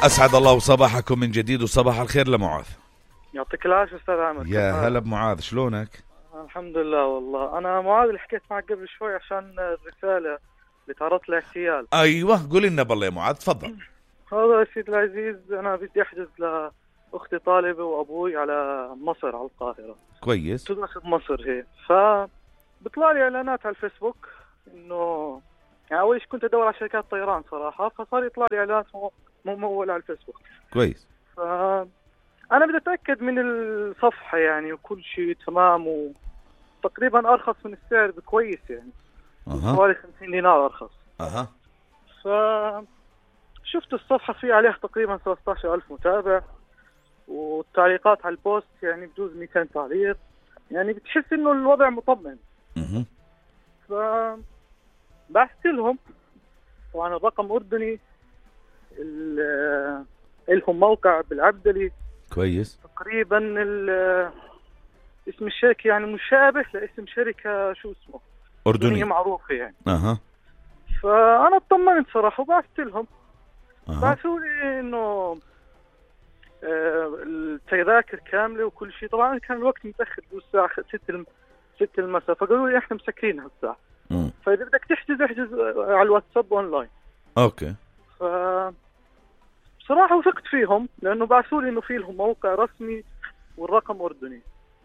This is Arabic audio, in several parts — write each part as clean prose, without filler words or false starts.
أسعد الله صباحكم من جديد وصباح الخير لمعاذ. يعطيك العافية أستاذ عامر. يا هلا بمعاذ، شلونك؟ الحمد لله. والله أنا معاذ اللي حكيت معك قبل شوي عشان الرسالة اللي تعرضت لها اغتيال. أيوة قول لنا بالله يا معاذ، تفضل. هذا يا سيدي العزيز، أنا بدي أحجز لأختي طالبة وأبوي على مصر، على القاهرة. كويس. تدرس بمصر هي، فبطلع لي إعلانات على الفيسبوك إنه يعني أول شيء كنت أدور على شركات طيران صراحة، فصار يطلع لي إعلانات ممولة على الفيسبوك. كويس. أنا بدي أتأكد من الصفحة يعني وكل شيء تمام، وتقريبا أرخص من السعر بكويس يعني. حوالي 50 دينار أرخص. فشفت الصفحة في عليها تقريبا 13,000 متابع، والتعليقات على البوست يعني بجوز 200 تعليق، يعني بتحس إنه الوضع مطمئن. فبحثت لهم، طبعا الرقم أردني، لهم موقع بالعبدلي. كويس. تقريبا اسم الشركة يعني مشابه لاسم شركة شو اسمه أردنية معروفة يعني. فأنا اطمنت صراحة وبعثت لهم. بعثوا لي إنه التذاكر كاملة وكل شيء. طبعا كان الوقت متأخر، الساعة 6 المساء، فقالوا لي إحنا مسكرين هالساعة، فإذا بدك تحجز احجز على الواتساب أونلاين. أوكي. بصراحة وثقت فيهم لأنه بعثوا لي إنه في لهم موقع رسمي والرقم أردني.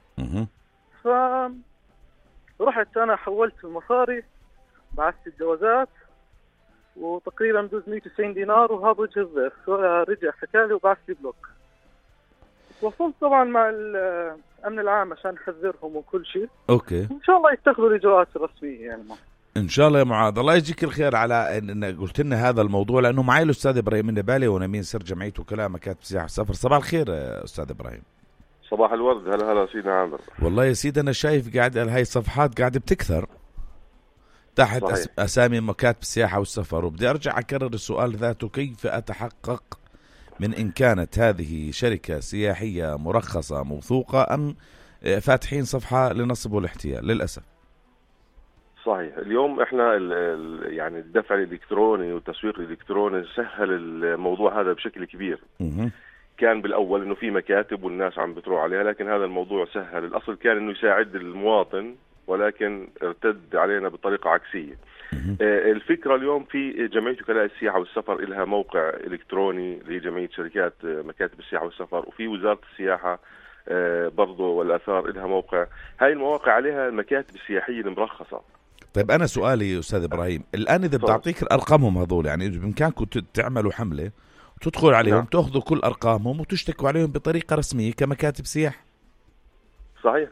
فرحت أنا حولت المصاري، بعثت الجوازات، وتقريبا بجوز 190 دينار، وهذا وجه الضيف رجع حكالي وبعث لي بلوك. وصلت طبعا مع الأمن العام عشان أحذرهم وكل شيء. أوكي. إن شاء الله يتخذوا الإجراءات الرسمية يعني. إن شاء الله يا معاذ، الله يجيك الخير على إن قلت لنا هذا الموضوع، لأنه معي الأستاذ إبراهيم النبالي وأنا أمين سر جمعية وكلاء مكاتب السياحة والسفر. صباح الخير أستاذ إبراهيم. صباح الورد. هلا سيدنا عامر. والله يا سيدي أنا شايف قاعد هاي الصفحات قاعدة بتكثر تحت أسامي مكاتب السياحة والسفر، وبدي أرجع أكرر السؤال ذاته: كيف أتحقق من إن كانت هذه شركة سياحية مرخصة موثوقة أم فاتحين صفحة لنصب والاحتيال؟ للأسف صحيح. اليوم احنا يعني الدفع الالكتروني والتسويق الالكتروني سهل الموضوع هذا بشكل كبير. كان بالاول انه في مكاتب والناس عم بتروح عليها، لكن هذا الموضوع سهل. الاصل كان انه يساعد المواطن، ولكن ارتد علينا بطريقة عكسية. الفكرة اليوم في جمعية وكلاء السياحة والسفر لها موقع إلكتروني لجمعية شركات مكاتب السياحة والسفر، وفي وزارة السياحة برضو والآثار لها موقع. هاي المواقع عليها المكاتب السياحية المرخصة. طيب أنا سؤالي أستاذ إبراهيم، الآن إذا بتعطيك أرقامهم هذول، يعني إذا بإمكانكم تعملوا حملة وتدخل عليهم تأخذوا كل أرقامهم وتشتكوا عليهم بطريقة رسمية كمكاتب سياحة. صحيح.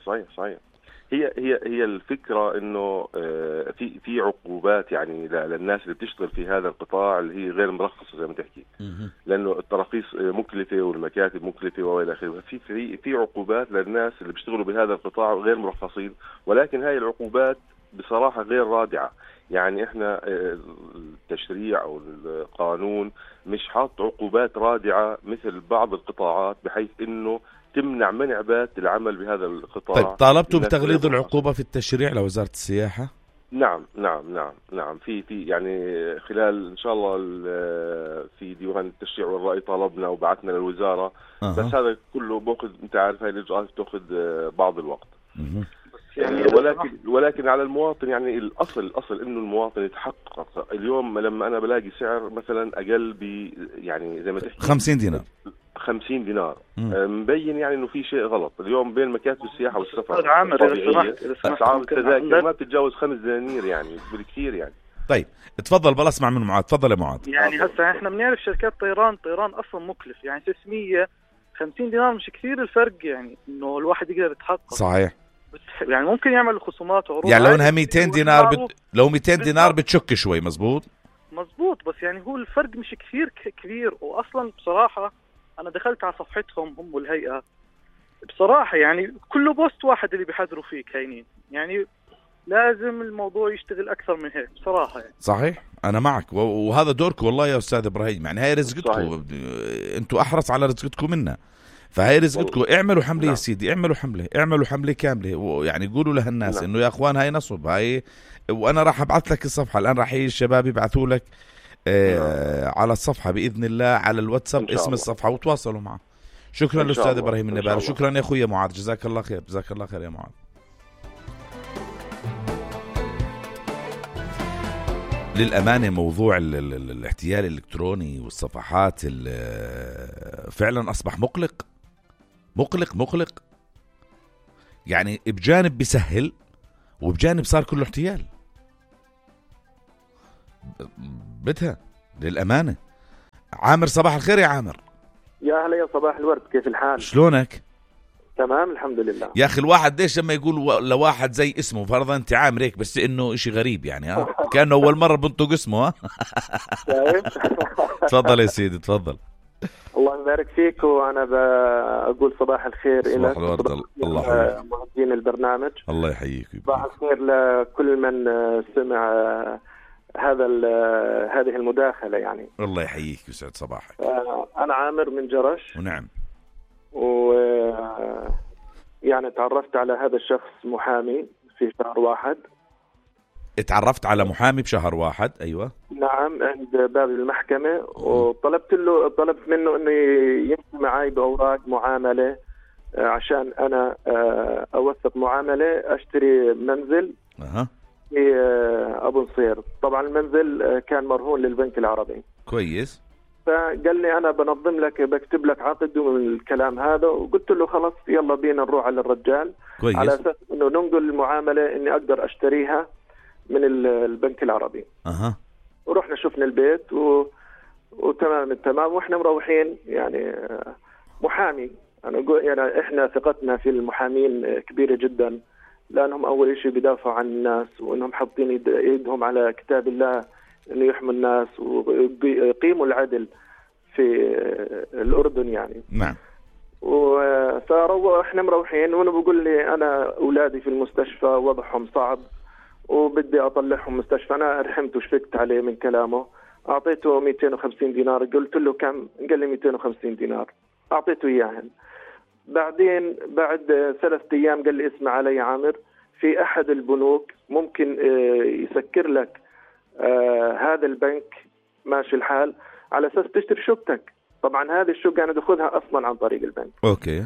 هي الفكرة انه في عقوبات يعني للناس اللي بتشتغل في هذا القطاع اللي هي غير مرخصة زي ما تحكي، لانه التراخيص مكلفة والمكاتب مكلفة والى اخره. في عقوبات للناس اللي بيشتغلوا بهذا القطاع غير مرخصين، ولكن هاي العقوبات بصراحة غير رادعة. يعني احنا التشريع او القانون مش حاط عقوبات رادعة مثل بعض القطاعات بحيث انه تمنع منعبات العمل بهذا القطاع. طيب طالبتوا بتغليظ العقوبة في التشريع لوزارة السياحة؟ نعم. في يعني خلال ان شاء الله في ديوان التشريع والرأي طالبنا وبعثنا للوزارة. بس هذا كله باخذ، انت عارف هاي الاجراءات بتاخذ بعض الوقت. يعني ولكن على المواطن، يعني الاصل انه المواطن يتحقق. اليوم لما انا بلاقي سعر مثلا اقل يعني زي ما تحكي 50 دينار 50 دينار مبين يعني انه في شيء غلط. اليوم بين مكاتب السياحه والسفر اسعار التذاكر ما بتتجاوز 5 دنانير يعني بالكثير يعني. طيب تفضل بلا اسمع من معاذ. تفضل يا معاذ. يعني هسه احنا بنعرف شركات طيران اصلا مكلف، يعني 650 دينار مش كثير الفرق، يعني انه الواحد يقدر يتحقق. صحيح. يعني ممكن يعمل خصومات وعروض، يعني لو انها 200 دينار لو 200 دينار بتشك شوي. مزبوط. بس يعني هو الفرق مش كثير كبير. واصلا بصراحة انا دخلت على صفحتهم هم والهيئة، بصراحة يعني كله بوست واحد اللي بيحذروا فيه كاينين، يعني لازم الموضوع يشتغل اكثر من هيك بصراحة يعني. صحيح انا معك، وهذا دورك والله يا استاذ ابراهيم. يعني هاي رزقتكم، انتوا احرص على رزقتكم منا، فهي رزقتكم. اعملوا حملة يا سيدي، اعملوا حملة كاملة، ويعني قولوا لها الناس انه يا اخوان هاي نصب هاي. وانا راح ابعث لك الصفحة الان، راح يجي الشباب يبعثوا لك على الصفحة بإذن الله، على الواتساب اسم الصفحة وتواصلوا معه. شكرا للأستاذ إبراهيم النبالي. شكرا يا أخوي معاذ، جزاك الله خير. جزاك الله خير يا معاذ. للأمانة موضوع الاحتيال الإلكتروني والصفحات فعلا أصبح مقلق يعني، بجانب بيسهل وبجانب صار كله احتيال بدها للأمانة. عامر صباح الخير يا عامر. يا أهلا، يا صباح الورد، كيف الحال؟ شلونك؟ تمام الحمد لله. يا أخي الواحد ليش لما يقول لواحد زي اسمه فرضا أنت عامر هيك، بس إنه إشي غريب يعني، كأنه أول مرة بنطق اسمه. تفضل يا سيدي تفضل. الله يبارك فيك، وأنا بقول صباح الخير إلى الله يحييك مهندسين البرنامج. الله يحييك. صباح الخير لكل من سمع هذه المداخلة يعني. الله يحييك ويسعد صباحك. أنا عامر من جرش. ونعم. يعني تعرفت على هذا الشخص محامي في شهر 1. اتعرفت على محامي بشهر 1؟ أيوة نعم، عند باب المحكمة، وطلبت منه انه يمشي معي بأوراق معاملة عشان انا اوثق معاملة اشتري منزل في ابو نصير. طبعا المنزل كان مرهون للبنك العربي. كويس. فقال لي انا بنظم لك، بكتب لك عقد والكلام هذا، وقلت له خلاص يلا بينا نروح على الرجال. كويس. على اساس انه ننقل المعاملة اني اقدر اشتريها من البنك العربي. ورحنا شفنا البيت وتمام التمام، واحنا مروحين يعني محامي. انا يعني احنا ثقتنا في المحامين كبيرة جدا، لانهم اول شيء بيدافعوا عن الناس، وانهم حاطين ايدهم على كتاب الله انه يحموا الناس ويقيموا العدل في الاردن يعني. نعم. احنا مروحين، وانا بقول لي انا اولادي في المستشفى وضعهم صعب وبدي اطلعهم مستشفى. انا رحمت وشفقت عليه من كلامه، اعطيته 250 دينار. قلت له كم؟ قال لي 250 دينار. اعطيته اياهم. بعدين بعد 3 أيام قال لي اسمع علي عامر، في احد البنوك ممكن يسكر لك هذا البنك ماشي الحال على اساس تشتري شقتك. طبعا هذه الشقه انا باخذها اصلا عن طريق البنك. اوكي.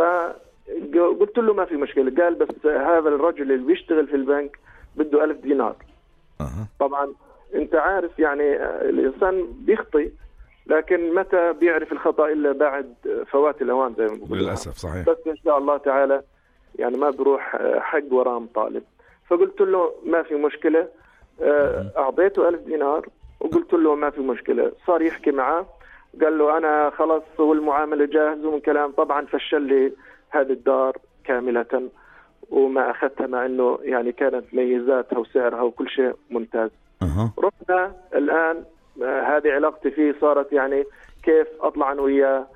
فقلت له ما في مشكله. قال بس هذا الرجل اللي بيشتغل في البنك بده 1000 دينار. طبعا انت عارف يعني الانسان بيخطئ، لكن متى بيعرف الخطأ الا بعد فوات الاوان زي ما بقول. للاسف صحيح. بس ان شاء الله تعالى يعني ما بروح حق ورام طالب. فقلت له ما في مشكله. اعطيته 1000 دينار وقلت له ما في مشكله. صار يحكي معه، قال له انا خلاص والمعامله جاهز ومن كلام. طبعا فشل لي هذه الدار كامله وما أخذتها، مع أنه يعني كانت ميزاتها وسعرها وكل شيء ممتاز. رحنا الآن هذه علاقتي فيه صارت يعني كيف أطلع أنا وياه،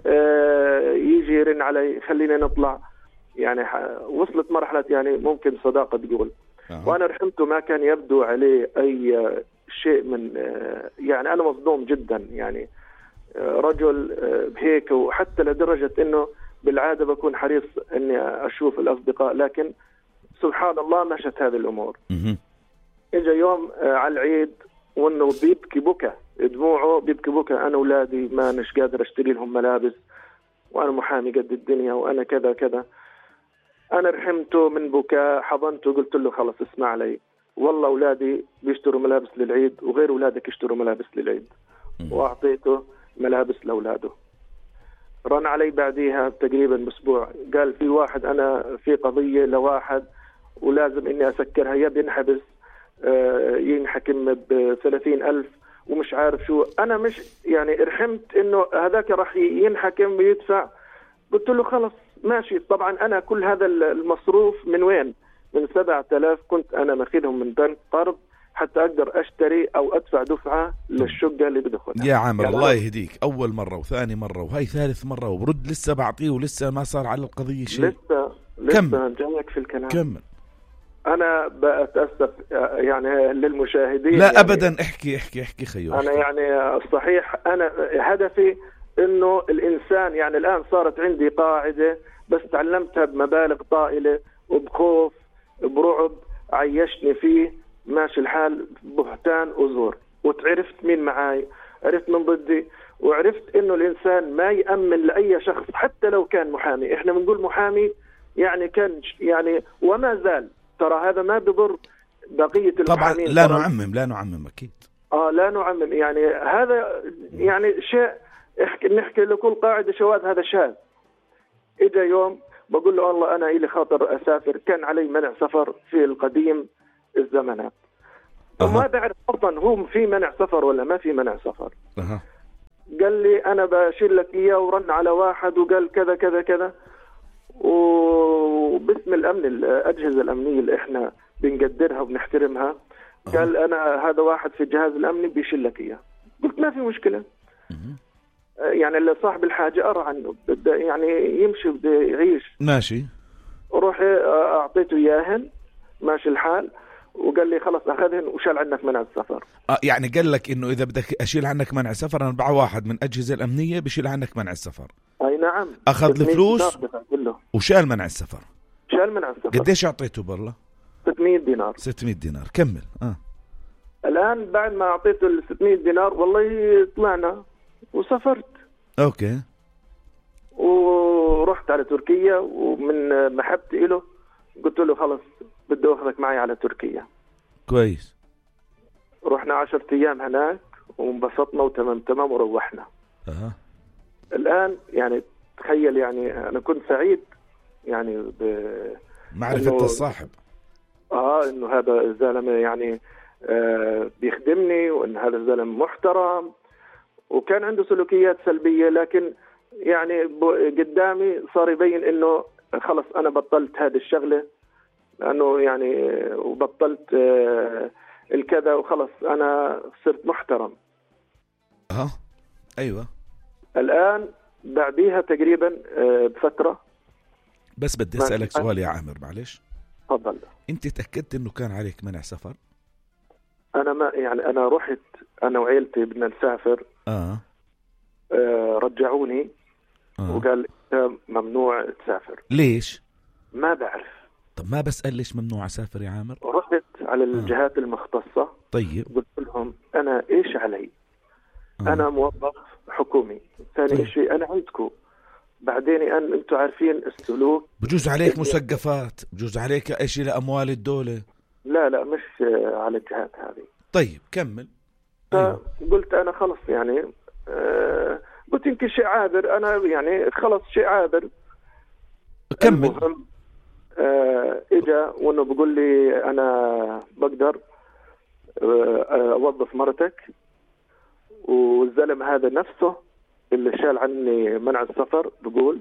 يجي يرن علي خلينا نطلع. يعني وصلت مرحلة يعني ممكن صداقة تقول. وأنا رحمته، ما كان يبدو عليه أي شيء من يعني أنا مصدوم جدا يعني رجل بهيك. وحتى لدرجة أنه بالعادة بكون حريص أني أشوف الأصدقاء، لكن سبحان الله مشت هذه الأمور. إجا يوم على العيد وأنه بيبكي بكى، دموعه بيبكي بكى. أنا أولادي ما نش قادر أشتري لهم ملابس، وأنا محامي قد الدنيا، وأنا كذا كذا. أنا رحمته من بكاء، حضنته، قلت له خلص اسمع لي، والله أولادي بيشتروا ملابس للعيد وغير أولادك يشتروا ملابس للعيد. وأعطيته ملابس لأولاده. رن علي بعديها تقريبا أسبوع، قال في واحد أنا في قضية لواحد ولازم إني أسكرها، يا بينحبس ينحكم ب30,000 ومش عارف شو. أنا مش يعني رحمت إنه هذاك راح ينحكم ويدفع. قلت له خلص ماشي. طبعا أنا كل هذا المصروف من وين؟ من 7,000 كنت أنا ماخذهم من بنك قرض حتى أقدر أشتري أو أدفع دفعة للشقة اللي بدي أخذها. يا عامر يعني الله يهديك، أول مرة وثاني مرة وهي ثالث مرة وبرد لسه بعطيه ولسه ما صار على القضية شيء. لسه جايك في الكلام. كمل. أنا بأتأسف يعني للمشاهدين. لا يعني أبدا، احكي خيو. أنا يعني صحيح أنا هدفي إنه الإنسان يعني الآن صارت عندي قاعدة بس تعلمتها بمبالغ طائلة وبخوف برعب عيشني فيه ماشي الحال، بهتان وزور. وتعرفت مين معاي، عرفت من ضدي، وعرفت انه الانسان ما يأمن لاي شخص حتى لو كان محامي. احنا بنقول محامي يعني كان يعني وما زال، ترى هذا ما بضر بقية المحامين. طبعا لا نعمم اكيد. لا نعمم، يعني هذا يعني شيء نحكي لكل قاعدة شواذ، هذا شاذ. اجا يوم بقول له والله انا إلي خاطر اسافر، كان علي منع سفر في القديم الزمانات، وما بعرف اصلا هو في منع سفر ولا ما في منع سفر. قال لي انا بشيل لك اياه، ورن على واحد وقال كذا كذا كذا، وباسم الامن الاجهزه الامنيه اللي احنا بنقدرها وبنحترمها، قال انا هذا واحد في الجهاز الامني بيشيل لك اياه. قلت ما في مشكله. يعني اللي صاحب الحاجه ارى عنه، بده يعني يمشي بده يعيش ماشي. روح اعطيته اياهن ماشي الحال، وقال لي خلص اخذهن وشال عنك منع السفر. يعني قال لك انه اذا بدك اشيل عنك منع السفر انا بع واحد من الاجهزه الامنيه بشيل عنك منع السفر. اي نعم. اخذ الفلوس وشال منع السفر. شال منع السفر. قديش اعطيته بالله؟ 600 دينار. 600 دينار. كمل. الان بعد ما اعطيته ال 600 دينار والله طلعنا وسافرت. اوكي. ورحت على تركيا، ومن محبتي له قلت له خلص بدي اخذك معي على تركيا. كويس. رحنا 10 ايام هناك وانبسطنا وتمام وروحنا. الان يعني تخيل، يعني انا كنت سعيد يعني معرفة الصاحب. انه هذا الزلمه يعني بيخدمني، وان هذا الزلمه محترم، وكان عنده سلوكيات سلبيه، لكن يعني قدامي صار يبين انه خلص انا بطلت هذه الشغله، لانه يعني وبطلت الكذا، وخلص انا صرت محترم. ايوه. الان بعديها تقريبا بفتره. بس بدي اسالك سؤال يا عامر معلش. تفضل. انت تاكدت انه كان عليك منع سفر؟ انا ما يعني انا رحت انا وعيلتي بدنا نسافر. رجعوني. وقال ممنوع تسافر. ليش؟ ما بعرف. طب ما بسأل ليش ممنوع اسافر يا عامر؟ رحت على الجهات المختصة. طيب. قلت لهم انا ايش علي؟ انا موظف حكومي. ثاني شيء انا عندكم، بعدين انتم عارفين السلوك. بجوز عليك مسقفات، بجوز عليك ايش لاموال الدولة. لا مش على الجهات هذه. طيب كمل. قلت انا خلص يعني قلت يمكن شيء عابر، انا يعني خلص شيء عابر. كمل. المهم اجا وانه بقول لي انا بقدر اوظف مرتك، والزلم هذا نفسه اللي شال عني منع السفر بقول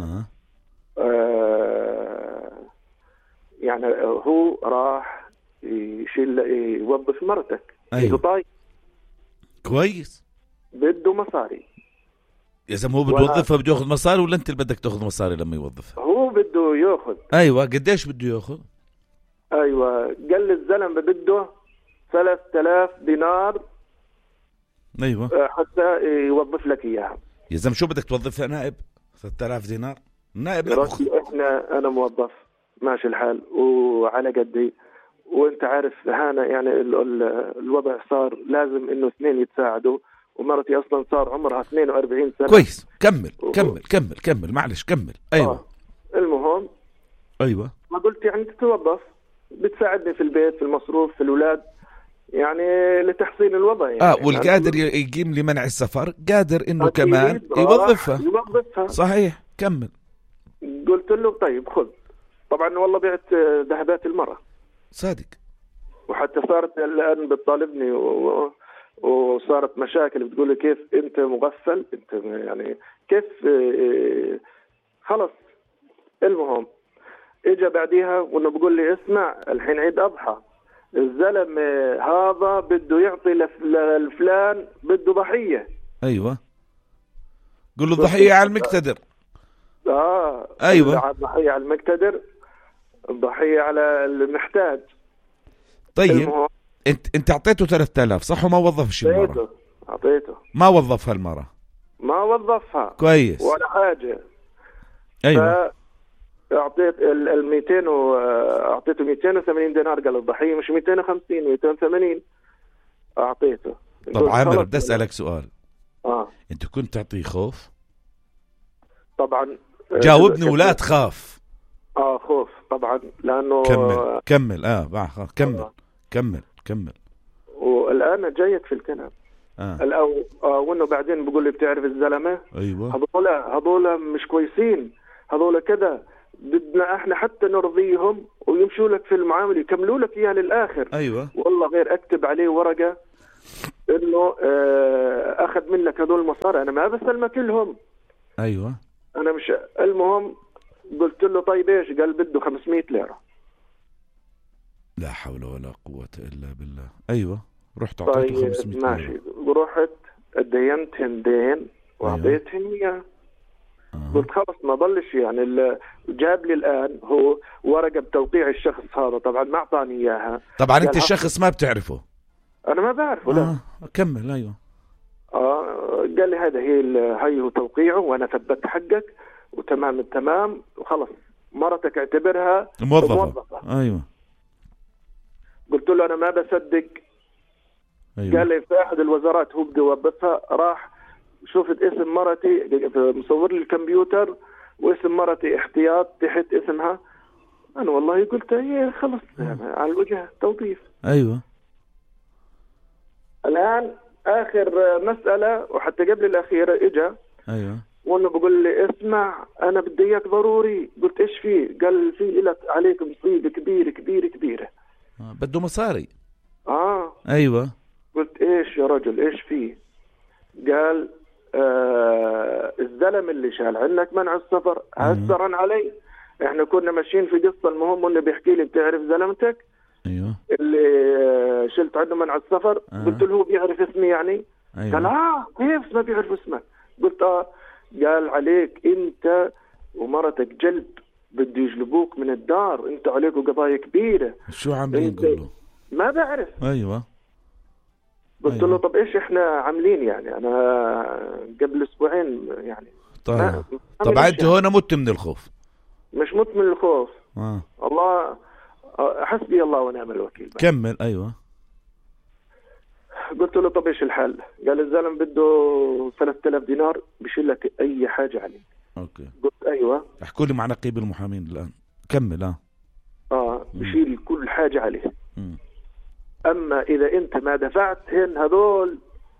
يعني هو راح يشيل يوظف مرتك. أيوه. طيب كويس. بده مصاري. يا زلمه هو بده يوظفها بده ياخذ مصاري، ولا انت اللي بدك تاخذ مصاري لما يوظفها؟ هو بده ياخذ. ايوه. قديش بده ياخذ؟ ايوه قال لي الزلمه بده 3000 دينار. ايوه. حتى يوظف لك اياها. يا زلمه شو بدك توظفها نائب؟ 3000 دينار نائب؟ انا موظف ماشي الحال وعلى قدي، وانت عارف هانا يعني الوضع صار لازم انه اثنين يتساعدوا، ومرتي اصلا صار عمرها 42 سنه. كويس. كمل معلش كمل. ايوه. المهم ايوه ما قلت يعني تتوظف بتساعدني في البيت في المصروف في الاولاد، يعني لتحسين الوضع يعني. والقادر يقيم لي منع السفر قادر انه كمان يوظفها. صحيح. كمل. قلت له طيب خذ. طبعا والله بعت ذهبات المرأة. صادق. وحتى صارت الآن بتطالبني وصارت مشاكل، بتقول لي كيف انت مغفل، انت يعني كيف خلص. المهم اجى بعديها وانه بقول لي اسمع الحين عيد اضحى، الزلم هذا بده يعطي للفلان بده ضحية. ايوه. قل له ضحية على المقتدر. ايوه. ضحية على المقتدر، ضحية على المحتاج. طيب انت اعطيته 3000 صح؟ وما وظفش المرة؟ اعطيته. ما وظفها المرة؟ ما وظفها. كويس. ولا حاجة. ايوه. اعطيت ال 200 اعطيته 280 دينار قال الضحية، مش 250 280 اعطيته. طب عامر بدي اسالك سؤال. انت كنت تعطيه خوف؟ طبعا جاوبني ولا تخاف. خوف طبعا، لانه كمل كمل. والان جايك في الكلام. وانه بعدين بقول لي بتعرف الزلمه، ايوه هذول مش كويسين، هذول كذا، بدنا احنا حتى نرضيهم ويمشوا لك في المعامله، يكملوا لك اياها للاخر. ايوه والله غير اكتب عليه ورقه انه اخذ منك هذول المصاري، انا ما بسلمك لهم. ايوه انا مش. المهم قلت له طيب ايش؟ قال بده 500 ليره. لا حول ولا قوه الا بالله. ايوه رحت اعطيته 500 ليره. ماشي، رحت دينتهم دين واعطيتهم اياه. قلت خلص ما ضلش يعني. جاب لي الان هو ورقه بتوقيع الشخص هذا، طبعا ما اعطاني اياها. طبعا انت الشخص ما بتعرفه؟ انا ما بعرفه. لا كمل. ايوه قال لي هي هو توقيعه وانا ثبت حقك وتمام التمام وخلص، مرتك اعتبرها موظفه. ايوه قلت له انا ما بصدق. أيوة. قال لي في احد الوزارات هو بده يوظفها، راح شفت اسم مرتي مصور لي الكمبيوتر واسم مرتي احتياط تحت اسمها. انا والله قلت هي خلص على الوجه توظيف. ايوه الان اخر مساله وحتى قبل الاخيره اجا. ايوه وانه بقول لي اسمع انا بدي اياك ضروري. قلت ايش فيه؟ قال في لك عليك مصيبه كبيره. بده مصاري. ايوه قلت ايش يا رجل ايش فيه؟ قال الزلم اللي شال عنك منع السفر عسرا علي. احنا كنا ماشيين في قصه، المهم انه بيحكي لي بتعرف زلمتك ايوه اللي شلت عنه منع السفر. قلت له هو بيعرف اسمي يعني؟ أيوة. قال كيف ما بيعرف اسمك؟ قلت قال عليك انت ومرتك جلب، بده يجلبوك من الدار، انت عليكوا قضايا كبيره. شو عاملين؟ قول له ما بعرف. ايوه قلت له طب ايش احنا عاملين يعني؟ انا قبل اسبوعين يعني. طبعا انت هنا مت من الخوف. مش مت من الخوف. الله حسبي الله ونعم الوكيل. كمل. ايوه قلت له طب ايش الحل؟ قال الزلم بده 3000 دينار بيشيل لك اي حاجه عليك. اوكي قلت ايوه. احكوا لي مع نقيب المحامين الان. كمل. بشيل كل حاجه عليه. اما اذا انت ما دفعتهن هذول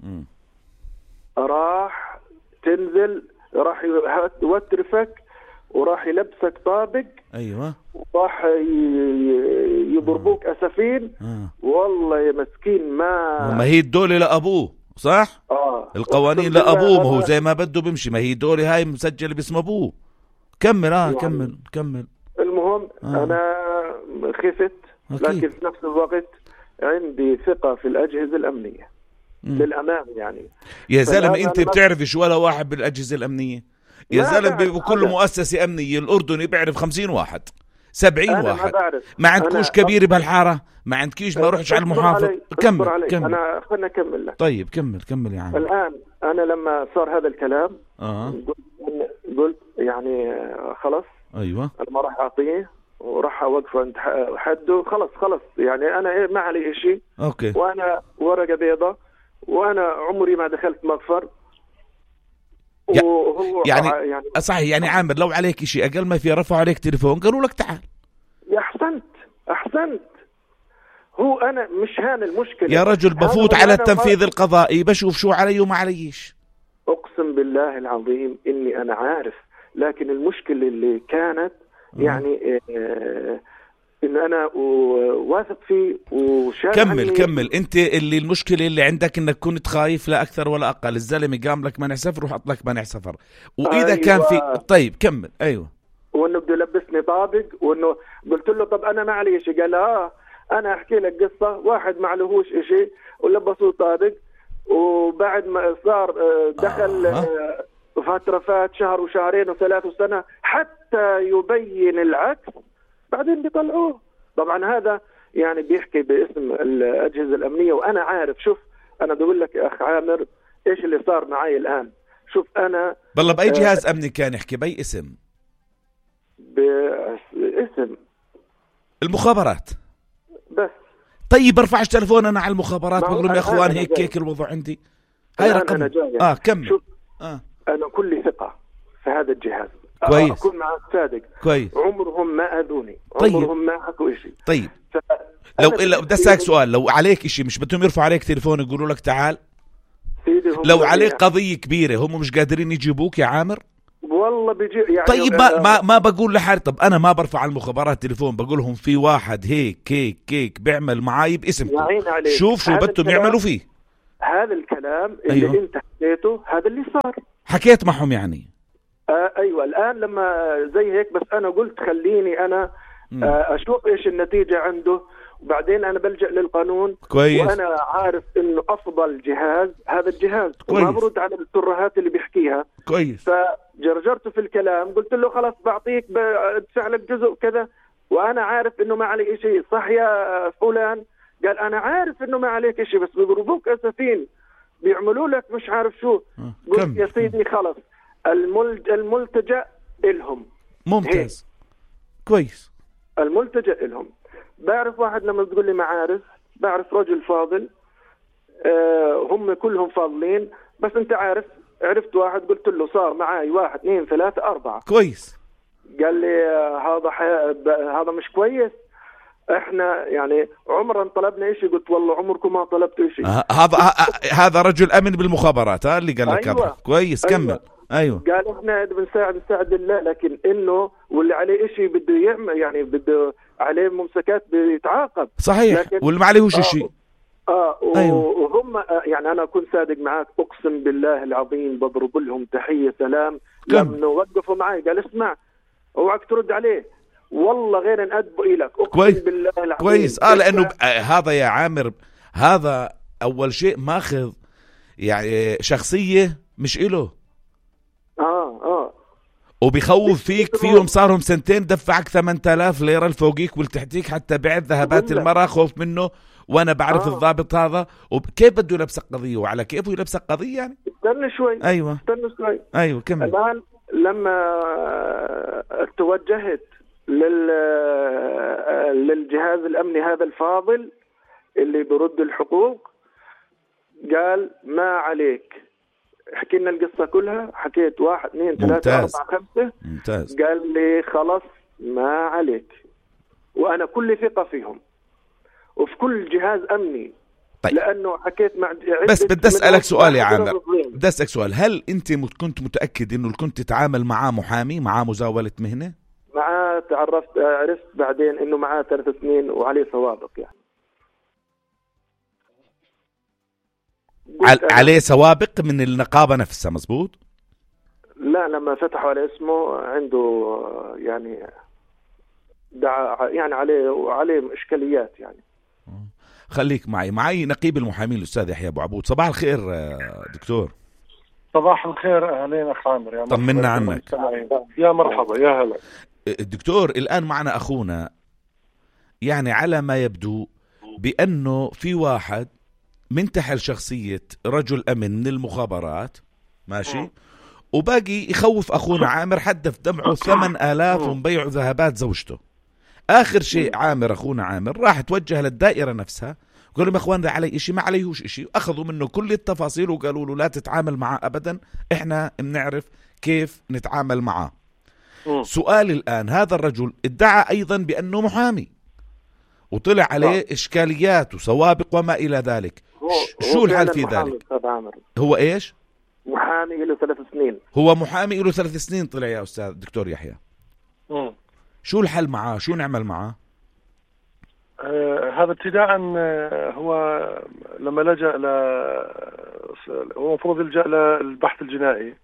راح تنزل، راح يوترفك وراح يلبسك طابق. ايوه وراح يضربوك اسفين. والله يا مسكين ما هي الدولة لابوه صح؟ القوانين لابوه، ما هو زي ما بده بيمشي. ما هي الدولة هاي مسجله باسم ابوه. كمل. كمل. المهم انا خفت لكن في نفس الوقت عندي ثقة في الأجهزة الأمنية للأمام يعني. يا زلمة أنت بتعرفش ولا واحد بالأجهزة الأمنية؟ يا زلمة بكل مؤسسة أمنية الأردني بيعرف 50 واحد 70 واحد. ما عندكوش كبير بهالحارة؟ ما عندكيش؟ ما روحش على المحافظ. كمل. أنا خلنا أكمل لك. طيب كمل يا عم. الآن أنا لما صار هذا الكلام قلت يعني خلص. أيوة أنا ما راح أعطيه وراح اوقفه عند حده. خلص يعني انا ما علي شيء. اوكي. وانا ورقه بيضاء وانا عمري ما دخلت مغفر. وهو يعني صحيح يعني عامر لو عليك شيء اقل ما في رفعوا عليك تليفون قالوا لك تعال. يا احسنت. هو انا مش هان المشكله يا رجل، بفوت على التنفيذ القضائي بشوف شو علي وما عليش. اقسم بالله العظيم اني انا عارف، لكن المشكله اللي كانت يعني ان انا واثق فيه وشايف. كمل. انت اللي المشكله اللي عندك انك كنت خايف لا اكثر ولا اقل. الزلمه قام لك منع سفر وحط لك منع سفر. واذا أيوة. كان في طيب كمل. ايوه. وانه بده يلبسني طابق، وانه قلت له طب انا ما علي شيء. قال انا احكي لك قصه. واحد ما عليهوش شيء ولبسوه طابق، وبعد ما صار دخل فتره فات شهر وشهرين وثلاث وسنه حتى يبين العكس، بعدين بيطلعوه. طبعا هذا يعني بيحكي باسم الأجهزة الأمنية وأنا عارف. شوف أنا بقول لك يا أخ عامر إيش اللي صار معي الآن. شوف أنا بالله بأي جهاز أمني كان يحكي؟ بأي اسم؟ باسم المخابرات. بس طيب برفعش تلفون انا على المخابرات بقول لهم يا اخوان هيك الوضع عندي. هاي رقم. كمل. انا كل ثقة في هذا الجهاز. كويس. اكون معك صادق. كويس. عمرهم ما اذوني. طيب. عمرهم ما حكوا شيء. طيب. لو بدي اسالك سؤال، لو عليك شيء مش بدهم يرفعوا عليك تليفون يقولوا لك تعال؟ لو عليك قضية كبيرة هم مش قادرين يجيبوك يا عامر؟ والله بيجي يعني. طيب ما بقول لحالي، طب انا ما برفع على المخابرات تليفون، بقول لهم في واحد هيك بيعمل معاي باسمكم، شوف شو بدهم يعملوا فيه. هذا الكلام اللي أيوة. انت حكيته هذا اللي صار. حكيت معهم يعني. ايوه الان لما زي هيك، بس انا قلت خليني انا اشوف ايش النتيجة عنده، وبعدين انا بلجأ للقانون. كويس. وانا عارف انه افضل جهاز هذا الجهاز، وما برد على الترهات اللي بيحكيها. كويس. فجرجرته في الكلام، قلت له خلاص بعطيك بدفع لك جزء كذا، وانا عارف انه ما علي شيء. صح يا فلان؟ قال انا عارف انه ما عليك شيء، بس بيضربوك اسفين، بيعملوا لك مش عارف شو. قلت يا سيدي خلاص الملتجأ إلهم. ممتاز. كويس. الملتجأ إلهم. بعرف واحد لما تقول لي معارف، بعرف رجل فاضل، هم كلهم فاضلين، بس انت عرفت واحد قلت له صار معاي 1 2 3 4. كويس. قال لي هذا مش كويس، احنا يعني عمرنا طلبنا شيء. قلت والله عمركم ما طلبتوا شيء. هذا رجل امن بالمخابرات اللي قال لك. أيوة. كويس. كمل. ايوه. قال احنا بنساعد الله، لكن انه واللي عليه شيء بده يعمل، يعني بده عليه ممسكات بيتعاقب. صحيح. واللي ما عليهوش شيء. أيوة. وهم يعني انا اكون صادق معك، اقسم بالله العظيم بضرب لهم تحية سلام. لما وقفوا معي قال اسمع اوعك ترد عليه، والله غير ان ادبوا الك. اقسم بالله العظيم. كويس. لانه هذا يا عامر، هذا اول شيء ماخذ يعني شخصية مش إله. وبيخوف فيك. فيهم صارهم 2 سنين دفعك 8000 ليرة الفوقيك والتحتيك حتى بعد ذهبات المرأة خوف منه. وانا بعرف الضابط هذا وكيف بده يلبسك قضية وعلى كيفه يلبسك قضية يعني. استنى شوي. ايوه استنى شوي. ايوه كمل. الان لما توجهت للجهاز الامني هذا الفاضل اللي برد الحقوق، قال ما عليك. حكينا القصة كلها، حكيت 1 2 3 4 5. ممتاز. قال لي خلاص ما عليك، وانا كل ثقة فيهم وفي كل جهاز امني. طيب. لانه حكيت مع بس بدي اسالك سؤال يا عامر، بدي اسالك سؤال، هل انت كنت متاكد انه كنت تتعامل معاه محامي، معاه مزاولة مهنة؟ معاه عرفت بعدين انه معاه 3 سنين وعليه سوابق يعني. عليه سوابق من النقابة نفسها مزبوط؟ لا لما فتحوا على اسمه عنده يعني يعني عليه إشكاليات يعني. خليك معي نقيب المحامين الأستاذ يحيى أبو عبود. صباح الخير دكتور. صباح الخير أهلين أخ عامر. طمنا عنك. يا مرحبا يا هلا. الدكتور الآن معنا أخونا، يعني على ما يبدو بأنه في واحد منتحل شخصية رجل أمن من المخابرات ماشي، وباقي يخوف أخونا عامر، حدف دمعه 8000 ومبيعوا ذهبات زوجته. آخر شيء عامر أخونا عامر راح توجه للدائرة نفسها قالوا لهم يا أخوان ذا علي إشي ما عليهوش إشي، أخذوا منه كل التفاصيل وقالوا له لا تتعامل معه أبدا، إحنا بنعرف كيف نتعامل معه. سؤال الآن، هذا الرجل ادعى أيضا بأنه محامي وطلع عليه إشكاليات وسوابق وما إلى ذلك. شو الحل في ذلك؟ هو إيش؟ محامي له 3 سنين. هو محامي له 3 سنين طلع يا أستاذ دكتور يحيى. شو الحل معاه؟ شو نعمل معاه؟ هذا ابتداء هو لما لجأ هو المفروض يلجأ للبحث الجنائي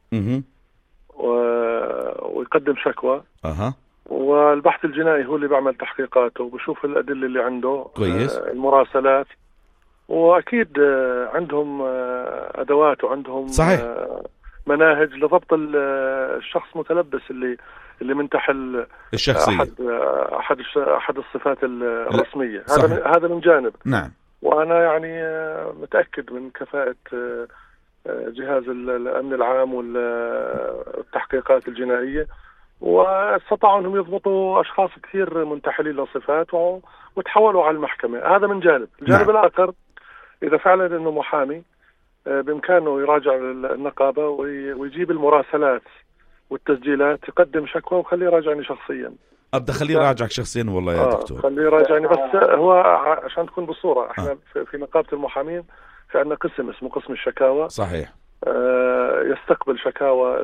ويقدم شكوى. والبحث الجنائي هو اللي بيعمل تحقيقاته وبشوف الأدلة اللي عنده. كويس. المراسلات، وأكيد عندهم أدوات وعندهم صحيح. مناهج لضبط الشخص متلبس اللي منتحل الشخصية، أحد الصفات الرسمية. هذا من جانب. نعم. وأنا يعني متأكد من كفاءة جهاز الأمن العام والتحقيقات الجنائية، واستطاعوا أنهم يضبطوا أشخاص كثير منتحلين للصفات وتحولوا على المحكمة. هذا من جانب. الجانب الآخر إذا فعلا أنه محامي بإمكانه يراجع النقابة ويجيب المراسلات والتسجيلات، يقدم شكوى وخليه يراجعني شخصيا. أبدأ خليه يراجعك شخصيا والله يا دكتور. خليه يراجعني، بس هو عشان تكون بالصورة احنا في نقابة المحامين في عندنا قسم اسمه قسم الشكاوى. صحيح. يستقبل شكاوى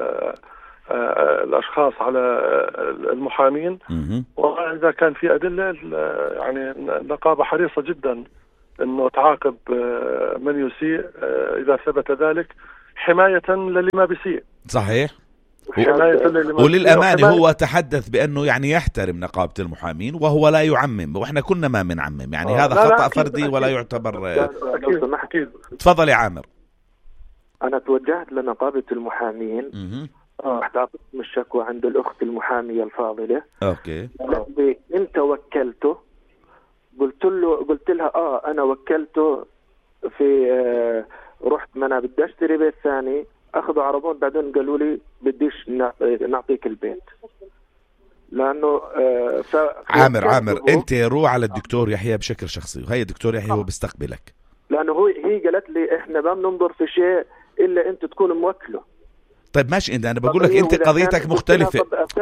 الأشخاص على المحامين، وإذا كان في أدلة يعني النقابة حريصة جدا أنه تعاقب من يسيء إذا ثبت ذلك، حماية للي ما بيسيء. صحيح. وللأمانة هو تحدث بأنه يعني يحترم نقابة المحامين وهو لا يعمم، وإحنا كنا ما بنعمم يعني هذا خطأ فردي ولا يعتبر. أكيد. تفضل يا عامر. أنا توجهت لنقابة المحامين رحت قسم الشكوى عند الأخت المحامية الفاضلة. أوكي. أنت وكلته؟ قلت لها أنا وكلته في رحت ما أنا بدي أشتري بيت ثاني، أخذوا عربون بعدين قالوا لي بديش نعطيك البيت لأنه عامر أنت روح على الدكتور يحيى بشكل شخصي، وهي الدكتور يحيى هو بيستقبلك، لأنه هي قالت لي إحنا ما بننظر في شيء إلا أنت تكون موكله. طيب ماشي، أنا بقول لك أنت قضيتك مختلفة.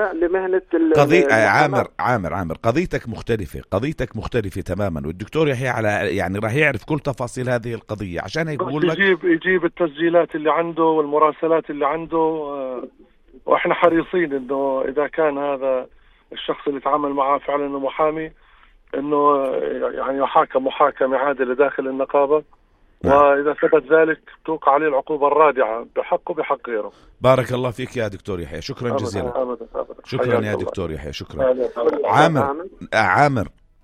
عامر قضيتك مختلفة تماما، والدكتور يحيى على يعني راح يعرف كل تفاصيل هذه القضية، عشان هيك بقول لك يجيب التسجيلات اللي عنده والمراسلات اللي عنده، وإحنا حريصين إنه إذا كان هذا الشخص اللي تعامل معه فعلا محامي إنه يعني يحاكم محاكمة عادلة داخل النقابة. وإذا ثبت ذلك توقع عليه العقوبة الرادعة بحقه بحق غيره. بارك الله فيك يا دكتور يحيى، شكرا جزيلا. أبداً. شكرا يا دكتور يحيى، شكرا. عامر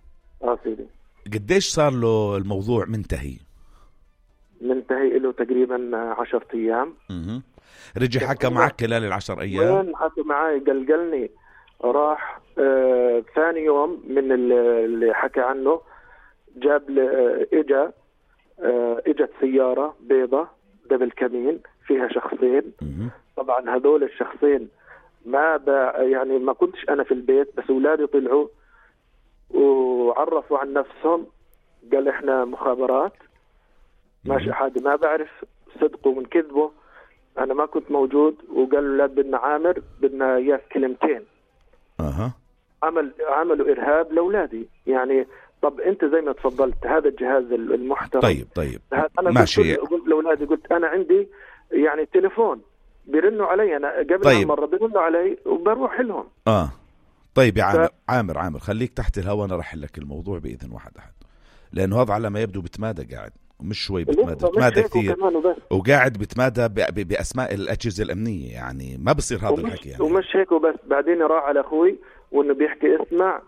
قديش صار له الموضوع منتهي له تقريبا 10 أيام. رجع حكى معك خلال 10 أيام؟ وين حكى معي؟ قلقلني. راح ثاني يوم من اللي حكى عنه جاب اجت سيارة بيضة دبل كمين فيها شخصين. طبعا هذول الشخصين يعني ما كنتش انا في البيت، بس اولادي طلعوا وعرفوا عن نفسهم، قال احنا مخابرات. ماشي حد ما بعرف صدقوا من كذبه، انا ما كنت موجود. وقالوا لا بدنا عامر، بدنا اياه كلمتين. عملوا ارهاب لاولادي يعني. طب انت زي ما تفضلت هذا الجهاز المحترم. طيب انا ماشي. قلت لاولادي، قلت انا عندي يعني تليفون بيرنوا علي، انا قبل مرة بيرنوا علي وبروح لهم. طيب يا عامر خليك تحت الهواء، انا راح لك الموضوع باذن واحد لانه هذا على ما يبدو بتمادى قاعد، مش شوي بتمادى كثير، وقاعد بتمادى باسماء الاجهزه الامنيه، يعني ما بصير هذا الحكي يعني. ومش هيك وبس، بعدين راح على اخوي وانه بيحكي اسمع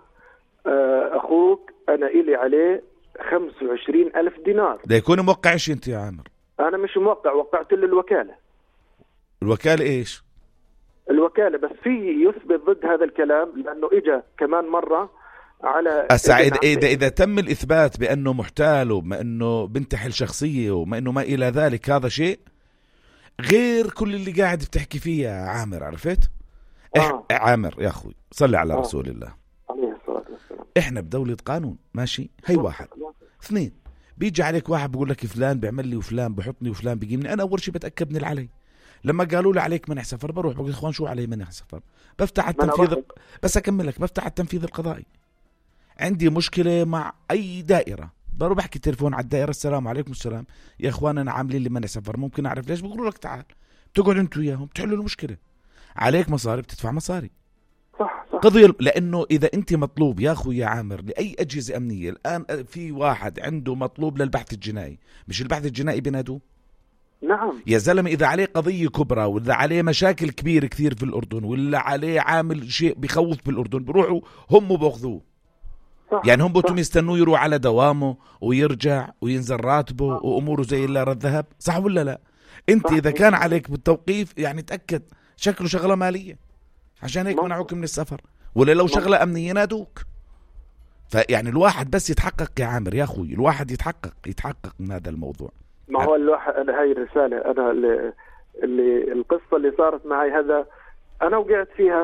اخوك انا إلي عليه 25,000 دينار. ده يكون موقعش انت يا عامر؟ انا مش موقع، وقعت له الوكالة. الوكالة ايش؟ الوكالة بس في يثبت ضد هذا الكلام، لانه اجى كمان مرة على إذا تم الإثبات بأنه محتال وما أنه بنتحل شخصية وما أنه ما إلى ذلك، هذا شيء غير كل اللي قاعد بتحكي فيه يا عامر، عرفت؟ عامر يا أخوي صلي على رسول الله عليه الصلاة والسلام. إحنا بدولة قانون ماشي، هي واحد. 2 بيجي عليك واحد بيقول لك فلان بيعمل لي وفلان بحطني وفلان بيجيبني، أنا أول شيء بتأكد من العلي. لما قالوا لي عليك منع سفر بروح بقول إخوان شو علي منع سفر، بفتح التنفيذ بس أكملك، بفتح التنفيذ القضائي. عندي مشكلة مع أي دائرة بروح بحكي تليفون على الدائرة، السلام عليكم. السلام يا إخوان أنا عاملين لي منع سفر، ممكن أعرف ليش؟ بيقولوا لك تعال، بتقعد أنت وياهم بتحلوا المشكلة. عليك مصاري بتدفع مصاري. صح. قضية. لأنه إذا أنت مطلوب يا أخوي يا عامر لأي أجهزة أمنية، الآن في واحد عنده مطلوب للبحث الجنائي، مش البحث الجنائي بينادوه؟ نعم يا زلمة، إذا عليه قضية كبرى وإذا عليه مشاكل كبيرة كثير في الأردن ولا عليه عامل شيء بيخوف بالأردن، بروحوا هم بأخذوه. يعني هم بتم يستنوه يروح على دوامه ويرجع وينزل راتبه وأموره زي اللي الذهب، صح ولا لا؟ أنت إذا كان عليك بالتوقيف يعني تأكد شكله شغلة مالية، عشان هيك منعوك من السفر، ولا لو شغلة أمنية نادوك. فيعني الواحد بس يتحقق يا عامر يا أخوي، الواحد يتحقق من هذا الموضوع. ما هو الواحد، أنا هاي الرسالة، أنا اللي القصة اللي صارت معي هذا أنا وقعت فيها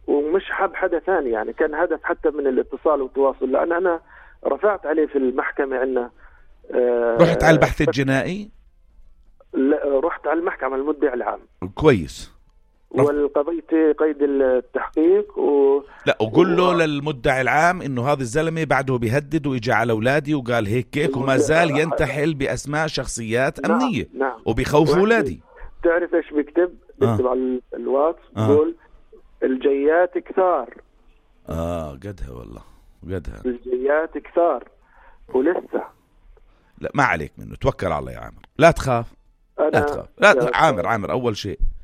ومش حاب حدا ثاني، يعني كان هدف حتى من الاتصال والتواصل، لأن أنا رفعت عليه في المحكمة عندنا. رحت على البحث الجنائي؟ لا، رحت على المحكمة المدعي العام. كويس. والقضية قيد التحقيق لا، وقول له للمدعي العام انه هذا الزلمة بعده بيهدد ويجي على اولادي وقال هيك وما زال ينتحل باسماء شخصيات امنية. نعم. وبيخوف اولادي. تعرف ايش بيكتب على الواتس؟ بيقول الجيات كثار. قدها والله، قدها الجيات كثار ولسه. لا، ما عليك منه، توكل على الله يا عامر، لا تخاف. لا تخاف. لا عامر، اول شيء